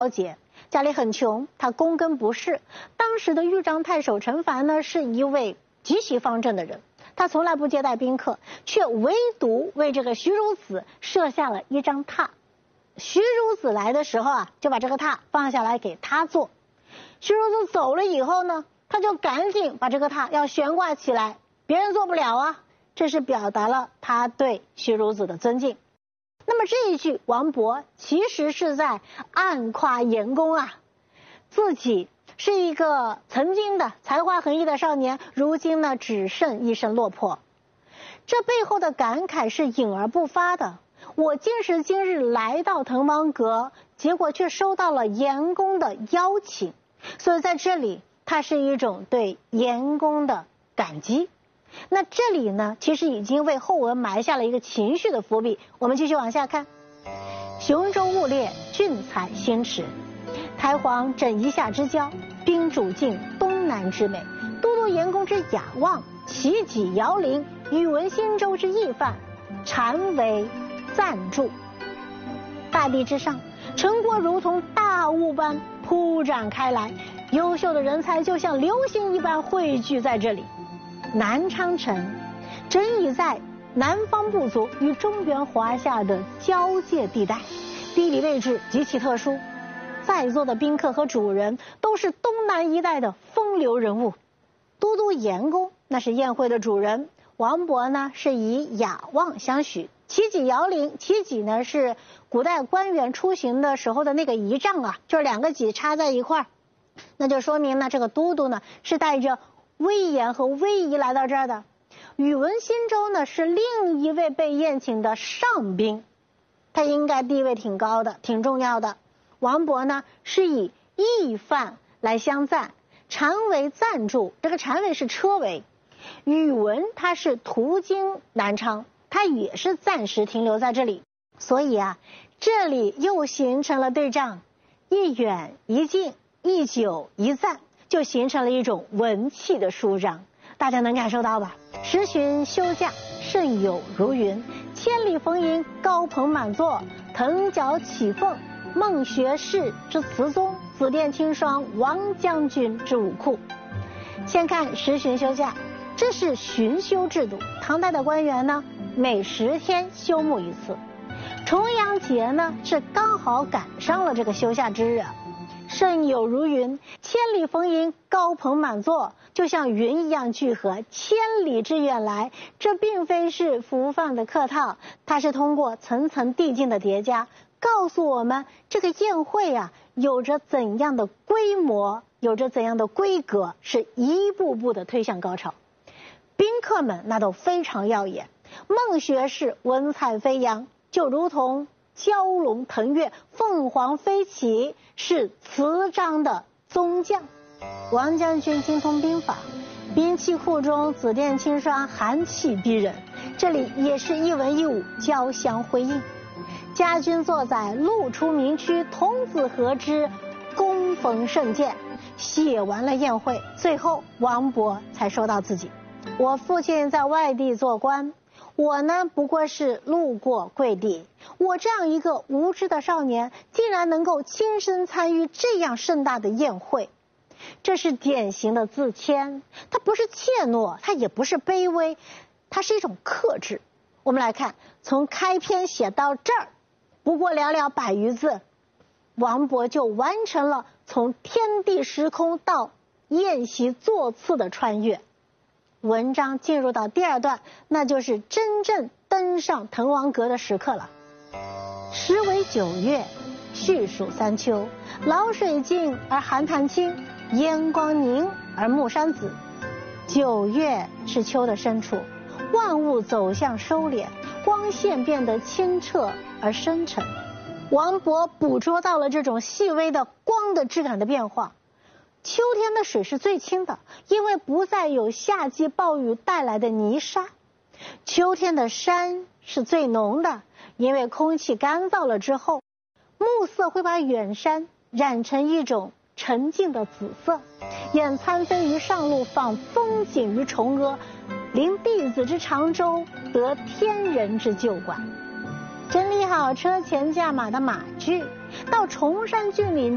节，家里很穷，他躬耕不仕。当时的豫章太守陈蕃呢，是一位极其方正的人，他从来不接待宾客，却唯独为这个徐孺子设下了一张榻。徐孺子来的时候啊，就把这个榻放下来给他坐。徐孺子走了以后呢，他就赶紧把这个榻要悬挂起来，别人做不了啊。这是表达了他对徐孺子的尊敬。那么这一句王勃其实是在暗夸颜公啊，自己是一个曾经的才华横溢的少年，如今呢只剩一身落魄。这背后的感慨是隐而不发的。我今时今日来到滕王阁，结果却收到了颜公的邀请，所以在这里它是一种对颜公的感激。那这里呢，其实已经为后文埋下了一个情绪的伏笔。我们继续往下看。雄州雾列，俊采星驰，台隍枕夷夏之交，宾主尽东南之美。都督颜公之雅望，齐己遥陵，宇文新州之义范，禅为赞助。大地之上，陈国如同大雾般铺展开来，优秀的人才就像流星一般汇聚在这里。南昌城正倚在南方部族与中原华夏的交界地带，地理位置极其特殊，在座的宾客和主人都是东南一带的风流人物。都督颜公那是宴会的主人，王勃呢是以雅望相许。齐己遥陵，齐己呢是古代官员出行的时候的那个仪仗啊，就是两个己插在一块儿，那就说明呢这个都督呢是带着威严和威仪来到这儿的。宇文新州呢是另一位被宴请的上宾，他应该地位挺高的，挺重要的。王勃呢是以义范来相赞，禅为赞助，这个禅为是车为。宇文他是途经南昌，他也是暂时停留在这里，所以啊，这里又形成了对仗，一远一近，一久一赞，就形成了一种文气的舒张，大家能感受到吧？时旬休假，甚有如云，千里逢迎，高朋满座，腾角起凤，孟学士之词宗，紫殿清霜，王将军之武库。先看时旬休假，这是旬休制度，唐代的官员呢每10天休沐一次。重阳节呢是刚好赶上了这个休假之日。甚有如云，千里逢迎，高朋满座，就像云一样聚合，千里之远来。这并非是服放的客套，它是通过层层递进的叠加，告诉我们这个宴会啊有着怎样的规模，有着怎样的规格，是一步步的推向高潮。宾客们那都非常耀眼，孟学士文采飞扬，就如同蛟龙腾跃，凤凰飞起，是词章的宗将。王将军精通兵法，兵器库中紫殿清霜，寒气逼人。这里也是一文一武交相辉映。家君作宰，路出名区，童子何之，恭逢圣见。写完了宴会，最后王勃才说到自己：我父亲在外地做官，我呢不过是路过贵地，我这样一个无知的少年，竟然能够亲身参与这样盛大的宴会，这是典型的自谦，它不是怯懦，它也不是卑微，它是一种克制。我们来看，从开篇写到这儿，不过寥寥100余字，王勃就完成了从天地时空到宴席座次的穿越。文章进入到第2段，那就是真正登上滕王阁的时刻了。时为9月，序属三秋，潦水静而寒潭清，烟光凝而暮山紫。9月是秋的深处，万物走向收敛，光线变得清澈而深沉。王勃捕捉到了这种细微的光的质感的变化。秋天的水是最清的，因为不再有夏季暴雨带来的泥沙。秋天的山是最浓的，因为空气干燥了之后，暮色会把远山染成一种沉静的紫色。俨参飞于上路，访风景于崇阿，临弟子之长洲，得天人之旧馆。整理好车前驾马的马具，到崇山峻岭